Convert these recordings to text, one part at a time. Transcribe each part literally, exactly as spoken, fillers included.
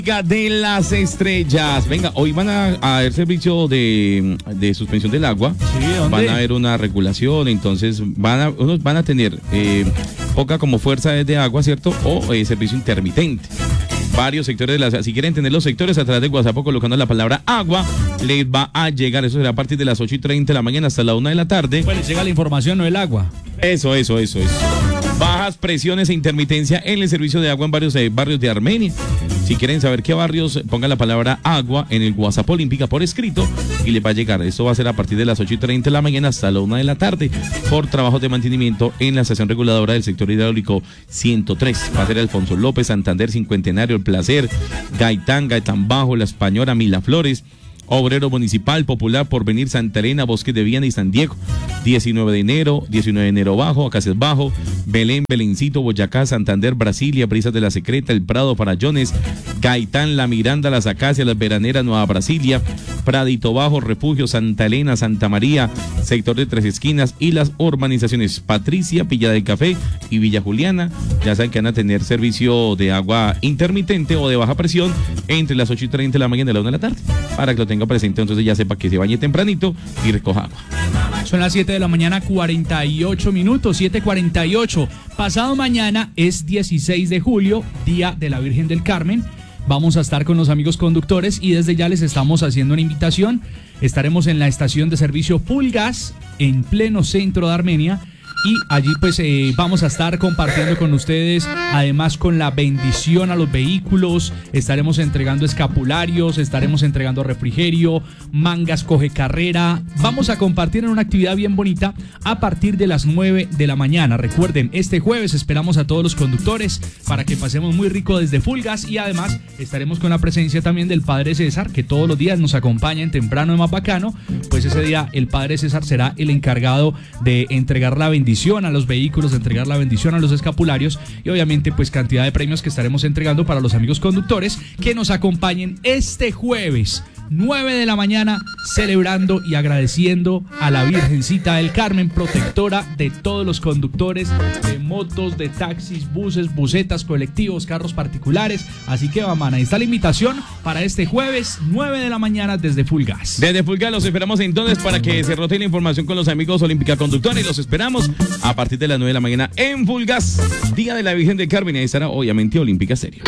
De las estrellas. Venga, hoy van a, a haber servicio de, de suspensión del agua. Sí, ¿dónde? Van a haber una regulación, entonces van a, unos van a tener eh, poca como fuerza de agua, ¿cierto? O eh, servicio intermitente. Varios sectores de la ciudad. Si quieren tener los sectores a través de WhatsApp colocando la palabra agua, les va a llegar. Eso será a partir de las ocho y treinta de la mañana hasta la una de la tarde. Pues les llega la información, no el agua. Eso, eso, eso, eso. Bajas presiones e intermitencia en el servicio de agua en varios eh, barrios de Armenia. Si quieren saber qué barrios, pongan la palabra agua en el WhatsApp Olímpica por escrito y les va a llegar. Esto va a ser a partir de las ocho y treinta de la mañana hasta la una de la tarde por trabajos de mantenimiento en la estación reguladora del sector hidráulico ciento tres. Va a ser Alfonso López, Santander, Cincuentenario, El Placer, Gaitán, Gaitán Bajo, La Española, Milaflores, Obrero Municipal, Popular, Porvenir, Santa Elena, Bosques de Viana y San Diego. diecinueve de enero, diecinueve de enero Bajo, Acacias Bajo, Belén, Belencito, Boyacá, Santander, Brasilia, Brisas de la Secreta, El Prado, Farallones, Gaitán, La Miranda, Las Acacias, Las Veraneras, Nueva Brasilia, Pradito Bajo, Refugio, Santa Elena, Santa María, sector de Tres Esquinas y las urbanizaciones Patricia, Villa del Café y Villa Juliana. Ya saben que van a tener servicio de agua intermitente o de baja presión entre las ocho y treinta de la mañana y la una de la tarde. Para que lo tenga presente, entonces ya sepa que se bañe tempranito y recoja agua. Son las siete de la mañana, cuarenta y ocho minutos, siete cuarenta y ocho. Pasado mañana es dieciséis de julio, Día de la Virgen del Carmen. Vamos a estar con los amigos conductores y desde ya les estamos haciendo una invitación. Estaremos en la estación de servicio Full Gas en pleno centro de Armenia. Y allí pues eh, vamos a estar compartiendo con ustedes, además con la bendición a los vehículos, estaremos entregando escapularios, estaremos entregando refrigerio, mangas coge carrera. Vamos a compartir en una actividad bien bonita a partir de las nueve de la mañana. Recuerden, este jueves esperamos a todos los conductores para que pasemos muy rico desde Full Gas y además estaremos con la presencia también del Padre César, que todos los días nos acompaña en Temprano de Más Bacano. Pues ese día el Padre César será el encargado de entregar la bendición a los vehículos, de entregar la bendición a los escapularios y obviamente pues cantidad de premios que estaremos entregando para los amigos conductores que nos acompañen este jueves nueve de la mañana celebrando y agradeciendo a la Virgencita del Carmen, protectora de todos los conductores de motos, de taxis, buses, busetas, colectivos, carros particulares. Así que mamá, ahí está la invitación para este jueves nueve de la mañana desde Full Gas. Desde Full Gas los esperamos entonces para que se rote la información con los amigos Olímpica Conductores. Los esperamos a partir de las nueve de la mañana en Full Gas, Día de la Virgen del Carmen. Ahí estará obviamente Olímpica Stereo.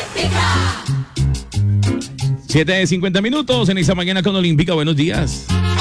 siete de cincuenta minutos en esta mañana con Olímpica. Buenos días.